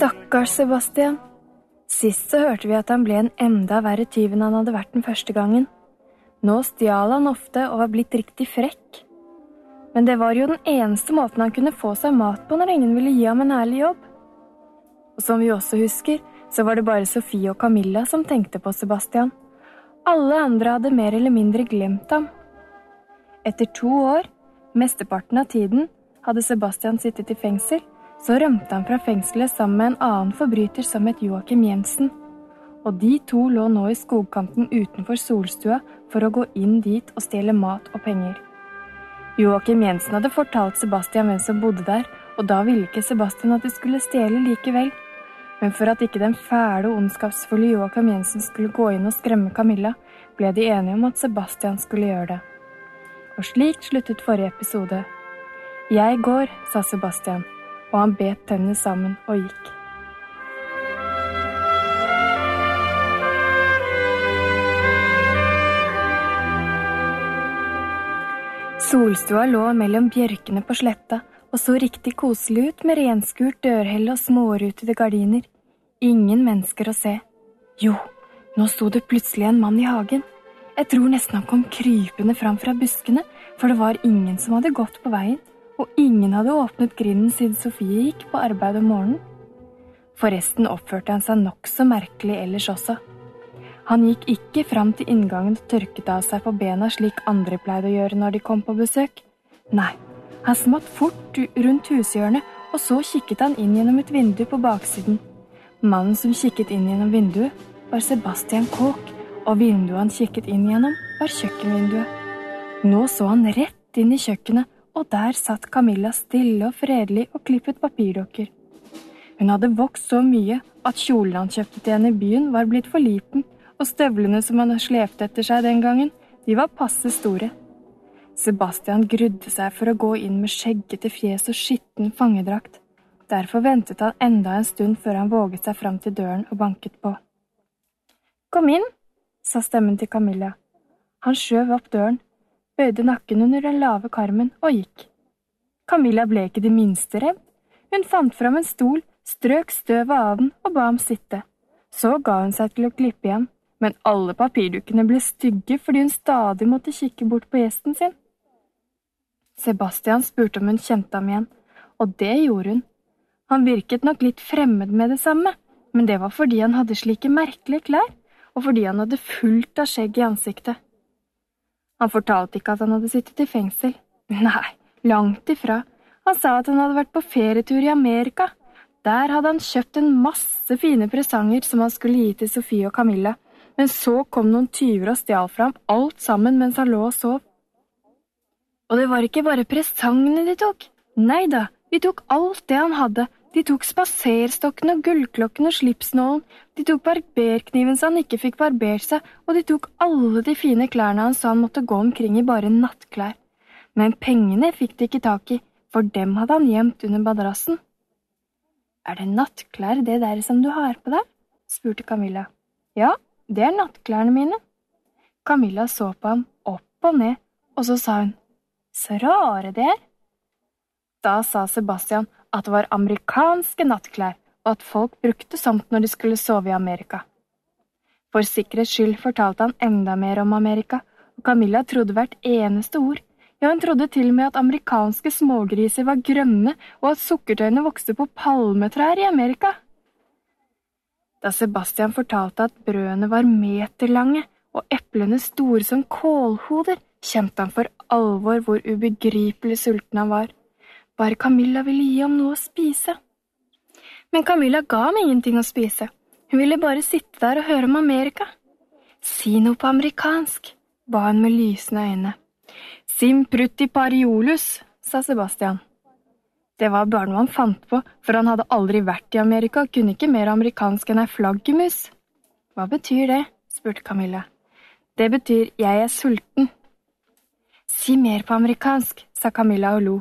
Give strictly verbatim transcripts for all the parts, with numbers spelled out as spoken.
Stakkars Sebastian. Sist så hørte vi at han ble en enda verre tyv enn han hadde vært den første gangen. Nå stjal han ofte og var blitt riktig frekk. Men det var jo den eneste måten han kunne få seg mat på når ingen ville gi ham en ærlig jobb. Og som vi også husker, så var det bare Sofie og Camilla som tenkte på Sebastian. Alle andre hadde mer eller mindre glemt ham. Etter to år, mesteparten av tiden, hadde Sebastian sittet i fengsel, så rømte han fra fengselet sammen med en annen forbryter som het Joakim Jensen. Og de to lå nå i skogkanten utenfor solstua for å gå inn dit og stjele mat og penger. Joakim Jensen hadde fortalt Sebastian hvem som bodde der, og da ville ikke Sebastian at de skulle stjele likevel. Men for at ikke den fæle og ondskapsfulle Joakim Jensen skulle gå inn og skremme Camilla, ble de enige om at Sebastian skulle gjøre det. Og slik sluttet forrige episode. Jeg går, sa Sebastian, og han bet tennene sammen og gikk. Solstua lå mellom bjørkene på sletta, og så riktig koselig ut med renskurt dørhelle og smårutede gardiner. Ingen mennesker å se. Jo, nå sto det plutselig en mann i hagen. Jeg tror nesten han kom krypende fram fra buskene, for det var ingen som hadde gått på veien, og ingen hadde åpnet grinden siden Sofie gikk på arbeid om morgenen. Forresten oppførte han seg nok så merkelig ellers også. Han gikk ikke fram til inngangen og tørket av seg på bena slik andre pleide å gjøre når de kom på besøk. Nei, han smatt fort rundt hushjørnet, og så kikket han inn gjennom et vindu på baksiden. Mannen som kikket inn gjennom vinduet var Sebastian Kåk, og vinduet han kikket inn gjennom var kjøkkenvinduet. Nå så han rett inn i kjøkkenet, og der satt Camilla stille og fredelig og klippet papirdokker. Hun hadde vokst så mye at kjolen han kjøpte til henne i byen var blitt for liten, og støvlene som han slepte etter seg den gangen, de var passe store. Sebastian grudde seg for å gå inn med skjeggete fjes og skitten fangedrakt. Derfor ventet han enda en stund før han våget seg fram til døren og banket på. «Kom inn», sa stemmen til Camilla. Han skjøv opp døren, bøyde nakken under den lave karmen og gikk. Camilla ble ikke det minste redd. Hun fant fram en stol, strøk støvet av den og ba ham sitte. Så ga hun seg til å klippe igjen, men alle papirdukene ble stygge fordi hun stadig måtte kikke bort på gjesten sin. Sebastian spurte om hun kjente ham igjen, og det gjorde hun. Han virket nok litt fremmed med det samme, men det var fordi han hadde slike merkelige klær, og fordi han hadde fullt av skjegg i ansiktet. Han fortalte ikke at han hadde sittet i fengsel. Nei, langt ifra. Han sa at han hadde vært på ferietur i Amerika. Der hadde han kjøpt en masse fine presanger som han skulle gi til Sofie og Camilla, men så kom noen tyver og stjal fram alt sammen mens han lå og sov. Og det var ikke bare presangene de tok. Neida, de tok alt det han hadde. De tok spaserstokken og gullklokken og slipsnålen, de tok barberkniven så han ikke fikk barbert seg, og de tok alle de fine klærne han så han måtte gå omkring i bare nattklær. Men pengene fikk de ikke tak i, for dem hadde han gjemt under madrassen. «Er det nattklær det der som du har på deg?» spurte Camilla. «Ja, det er nattklærne mine.» Camilla så på ham opp og ned, og så sa hun, «Så rare det er.» Da sa Sebastian at det var amerikanske nattklær, og at folk brukte sånt når de skulle sove i Amerika. For sikkerhets skyld fortalte han enda mer om Amerika, og Camilla trodde hvert eneste ord. Ja, hun trodde til og med at amerikanske smågriser var grønne, og at sukkertøyene vokste på palmetrær i Amerika. Da Sebastian fortalte at brødene var meterlange, og eplene store som kålhoder, kjente han for alvor hvor ubegripelig sulten han var. Bare Camilla ville gi ham noe å spise. Men Camilla ga ham ingenting å spise. Hun ville bare sitte der og høre om Amerika. «Si noe på amerikansk», ba han med lysende øyne. «Sim prutti pariolus», sa Sebastian. Det var bare noe han fant på, for han hadde aldri vært i Amerika og kunne ikke mer amerikansk enn ei flaggermus. «Hva betyr det?» spurte Camilla. «Det betyr jeg er sulten.» «Si mer på amerikansk», sa Camilla og lo.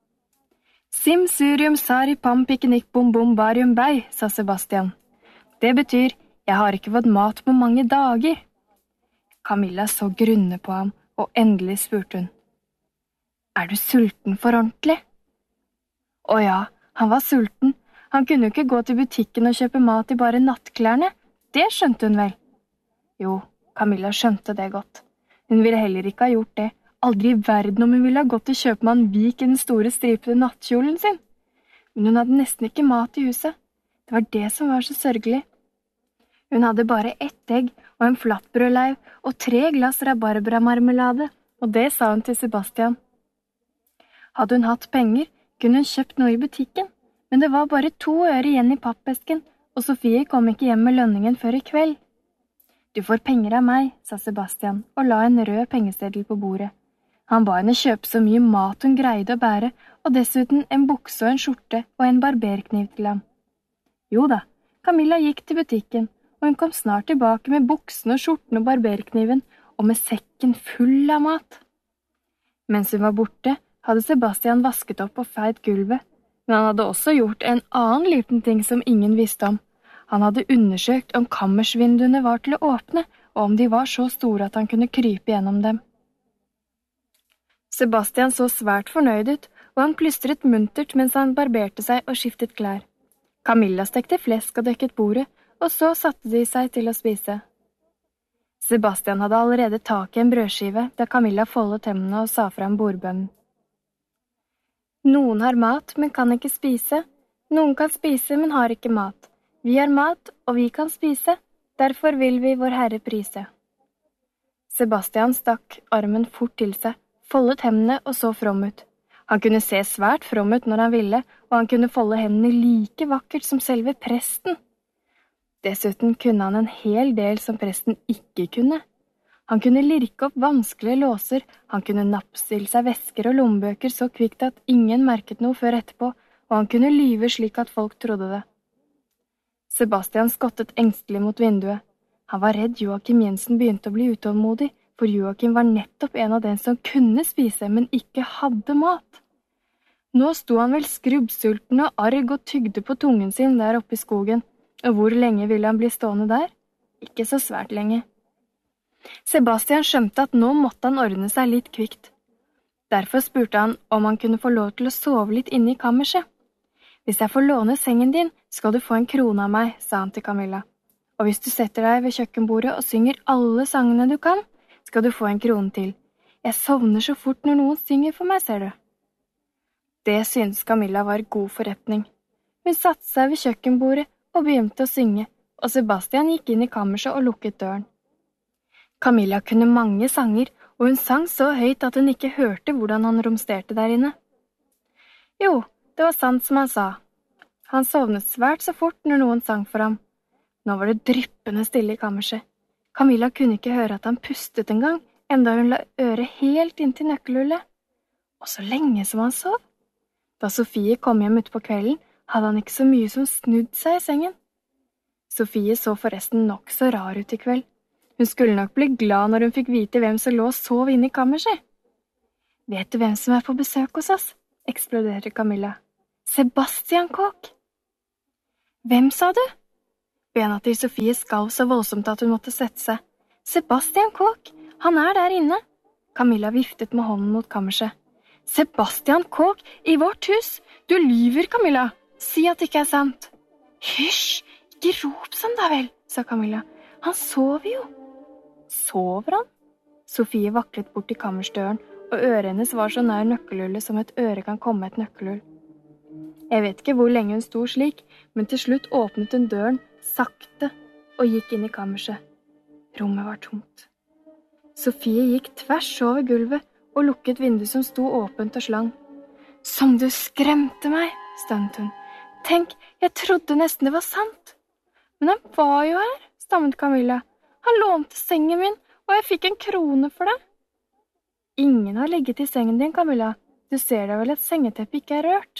«Sim surium sari pam piknik bom bom barium bei», sa Sebastian. Det betyr, jeg har ikke fått mat på mange dager. Camilla så grunne på ham, og endelig spurte hun. «Er du sulten for ordentlig?» Å ja, han var sulten. Han kunne jo ikke gå til butikken og kjøpe mat i bare nattklærne, det skjønte hun vel. Jo, Camilla skjønte det godt. Hun ville heller ikke ha gjort det, aldri i verden om hun ville ha gått til kjøpmann Vik i den store stripede nattkjolen sin. Men hun hadde nesten ikke mat i huset. Det var det som var så sørgelig. Hun hadde bare ett egg og en flatbrødleiv og tre glass rabarbramarmelade, og det sa hun til Sebastian. Hadde hun hatt penger, kunne hun kjøpt noe i butikken, men det var bare to øre igjen i pappesken, og Sofie kom ikke hjem med lønningen før i kveld. Du får penger av meg, sa Sebastian, og la en rød pengeseddel på bordet. Han ba henne kjøpe så mye mat hun greide å bære, og dessuten en bukse og en skjorte og en barberkniv til ham. Jo da, Camilla gikk til butikken, og hun kom snart tilbake med buksen og skjorten og barberkniven, og med sekken full av mat. Mens hun var borte, hadde Sebastian vasket opp og feid gulvet, men han hadde også gjort en annen liten ting som ingen visste om. Han hadde undersøkt om kammersvinduene var til å åpne, og om de var så store at han kunne krype gjennom dem. Sebastian så svært fornøyd ut, og han plystret muntert mens han barberte seg og skiftet klær. Camilla stekte flesk og dekket bordet, og så satte de seg til å spise. Sebastian hadde allerede tak i en brødskive, da Camilla foldet temmene og sa fram bordbønnen. Noen har mat, men kan ikke spise. Noen kan spise, men har ikke mat. Vi har mat, og vi kan spise. Derfor vil vi vår Herre prise. Sebastian stakk armen fort til seg, foldet hendene og så from ut. Han kunne se svært from ut når han ville, og han kunne folde hendene like vakkert som selve presten. Dessuten kunne han en hel del som presten ikke kunne. Han kunne lirke opp vanskelige låser, han kunne nappstille seg vesker og lommebøker så kvikt at ingen merket noe før etterpå, og han kunne lyve slik at folk trodde det. Sebastian skottet engstelig mot vinduet. Han var redd Joakim Jensen begynte å bli utålmodig, for Joakim var nettopp en av dem som kunne spise, men ikke hadde mat. Nå sto han vel skrubbsulten og arg og tygde på tungen sin der oppe i skogen, og hvor lenge ville han bli stående der? Ikke så svært lenge. Sebastian skjønte at nå måtte han ordne seg litt kvikt. Derfor spurte han om han kunne få lov til å sove litt inne i kammerset. Hvis jeg får låne sengen din, skal du få en krone av meg, sa han til Camilla. Og hvis du setter deg ved kjøkkenbordet og synger alle sangene du kan, skal du få en krone til. Jeg sovner så fort når noen synger for meg, ser du. Det syntes Camilla var god forretning. Hun satte seg ved kjøkkenbordet og begynte å synge, og Sebastian gikk inn i kammerset og lukket døren. Camilla kunne mange sanger, og hun sang så høyt at hun ikke hørte hvordan han romsterte der inne. Jo, det var sant som han sa. Han sovnet svært så fort når noen sang for ham. Nå var det dryppende stille i kammerset. Camilla kunne ikke høre at han pustet en gang, enda hun la øret helt inn til nøkkelhullet. Og så lenge som han sov. Da Sofie kom hjem ut på kvelden, hadde han ikke så mye som snudd seg i sengen. Sofie så forresten nok så rar ut i kveld. Hun skulle nok bli glad når hun fikk vite hvem som lå og sov inne i kammerset. Vet du hvem som er på besøk hos oss? Eksploderte Camilla. Sebastian Kåk. Hvem sa du? Bena til Sofie skalv så voldsomt at hun måtte sette seg. Sebastian Kåk, han er der inne. Camilla viftet med hånden mot kammerset. Sebastian Kåk, i vårt hus. Du lyver, Camilla. Si at det ikke er sant. Hysj, ikke rop sånn da vel, sa Camilla. Han sover jo. Sover han? Sofie vaklet bort til kammersdøren, og øret hennes var så nær nøkkelhullet som et øre kan komme et nøkkelhull. Jeg vet ikke hvor lenge hun sto slik, men til slutt åpnet hun døren, sakte, og gikk inn i kammerset. Rommet var tomt. Sofie gikk tvers over gulvet og lukket vinduet som sto åpent og slang. Som du skremte meg, stønte hun. Tenk, jeg trodde nesten det var sant. Men han var jo her, stammet Camilla. Han lånte sengen min, og jeg fikk en krone for det. Ingen har ligget i sengen din, Camilla. Du ser da vel at sengeteppet ikke er rørt.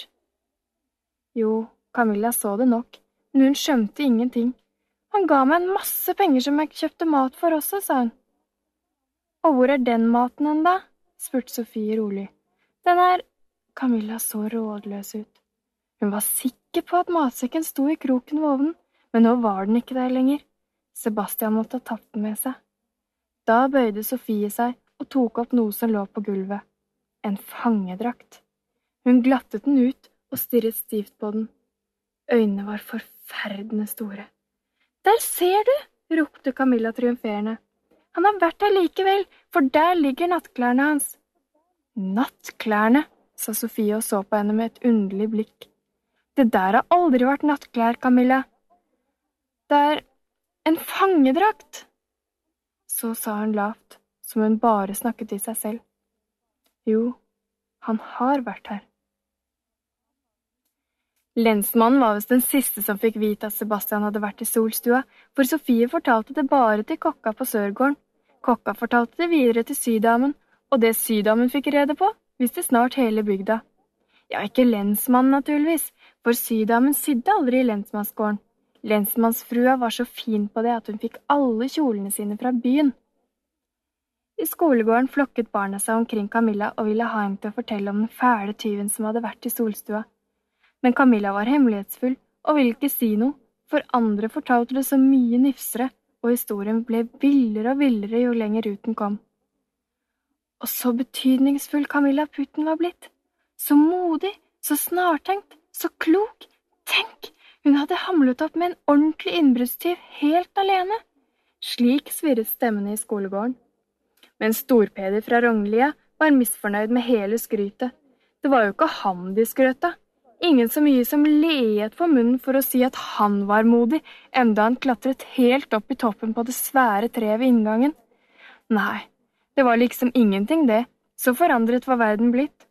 Jo, Camilla så det nok, men hun skjønte ingenting. Han ga meg en masse penger som jeg kjøpte mat for også, sa hun. Og hvor er den maten hen da? Spurte Sofie rolig. Den er... Camilla så rådløs ut. Hun var sikker på at matsekken sto i kroken ved ovnen, men nå var den ikke der lenger. Sebastian måtte ha tatt den med seg. Da bøyde Sofie seg og tok opp noe som lå på gulvet. En fangedrakt. Hun glattet den ut og stirret stivt på den. Øynene var forferdende store. Der ser du, ropte Camilla triumferende. Han har vært der likevel, for der ligger nattklærne hans. Nattklærne, sa Sofie og så på henne med et underlig blikk. Det der har aldri vært nattklær, Camilla. Det er en fangedrakt. Så sa hun lavt, som hun bare snakket til seg selv. Jo, han har vært her. Lensmannen var vist den siste som fikk vite at Sebastian hadde vært i solstua, for Sofie fortalte det bare til kokka på Sørgården. Kokka fortalte det videre til sydamen, og det sydamen fikk rede på, visste snart hele bygda. Ja, ikke lensmannen naturligvis, for sydamen sydde aldri i lensmannsgården. Lensmannsfrua var så fin på det at hun fikk alle kjolene sine fra byen. I skolegården flokket barna seg omkring Camilla og ville ha henne til å fortelle om den fæle tyven som hadde vært i solstua. Men Camilla var hemmelighetsfull og ville ikke si noe, for andre fortalte det så mye nifsere, og historien ble villere og villere jo lenger ut den kom. Og så betydningsfull Camilla Putten var blitt. Så modig, så snartenkt, så klok. Tenk, hun hadde hamlet opp med en ordentlig innbruddstyv helt alene. Slik svirret stemmene i skolegården. Men Storpeder fra Rognlia var misfornøyd med hele skrytet. Det var jo ikke han de skrøt av. Ingen så mye som leet på munnen for å si at han var modig, enda han klatret helt opp i toppen på det svære treet ved inngangen. Nei, det var liksom ingenting det, så forandret var verden blitt.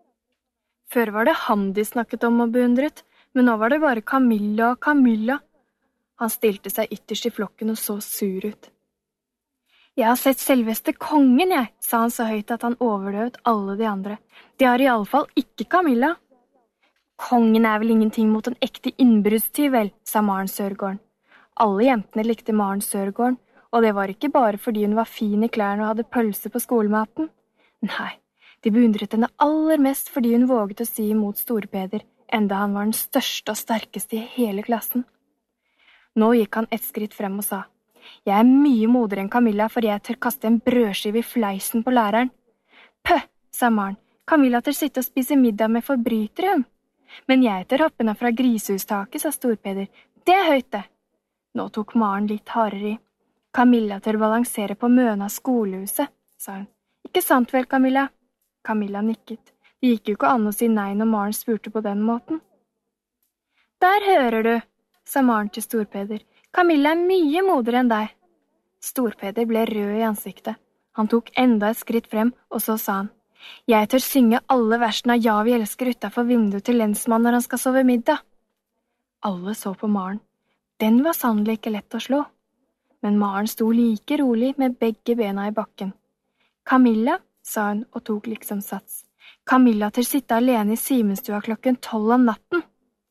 Før var det han de snakket om og beundret, men nå var det bare Camilla og Camilla. Han stilte seg ytterst i flokken og så sur ut. Jeg har sett selveste kongen, jeg, sa han så høyt at han overdøvet alle de andre. Det har i alle fall ikke Camilla. Kongen er vel ingenting mot en ekte innbruddstyv, vel, sa Maren Sørgården. Alle jentene likte Maren Sørgården, og det var ikke bare fordi hun var fin i klærne og hadde pølse på skolematen. Nei, de beundret henne aller mest fordi hun våget å si imot Storpeder, enda han var den største og sterkeste i hele klassen. Nå gikk han et skritt frem og sa, «Jeg er mye modigere enn Camilla, for jeg tør kaste en brødskive i fleisen på læreren.» «Pøh», sa Maren, «Camilla tør sitte og spise middag med forbrytere, hun.» «Men jeg tør hoppe ned fra grishustaket», sa Storpeder. «Det er høyt, det.» Nå tok Maren litt hardere i. «Camilla tør balansere på møna skolehuset», sa hun. «Ikke sant vel, Camilla?» Camilla nikket. Det gikk jo ikke an å si nei når Maren spurte på den måten. «Der hører du», sa Maren til Storpeder. «Camilla er mye modigere enn deg.» Storpeder ble rød i ansiktet. Han tok enda et skritt frem, og så sa han, «Jeg tør synge alle versene av Ja, vi elsker utenfor vinduet til lensmann når han skal sove middag.» Alle så på Maren. Den var sannelig ikke lett å slå. Men Maren sto like rolig med begge bena i bakken. «Camilla», sa hun og tok liksom sats. «Camilla tør sitte alene i Simenstua klokken tolv om natten.»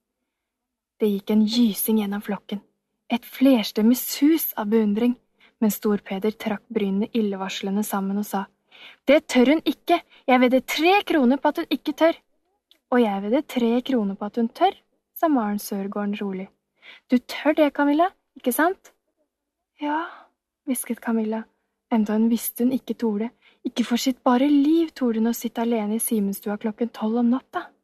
Det gikk en gysing gjennom flokken. Et flerstemmig sus av beundring, men Storpeder trakk brynene illevarslende sammen og sa, «Det tør hun ikke, jeg vedder tre kroner på at hun ikke tør.» «Og jeg vedder tre kroner på at hun tør», sa Maren Sørgården rolig. «Du tør det, Camilla, ikke sant?» «Ja», hvisket Camilla, enda hun visste hun ikke torde. Ikke for sitt bare liv torde hun å sitte alene i Simenstua klokken tolv om natta.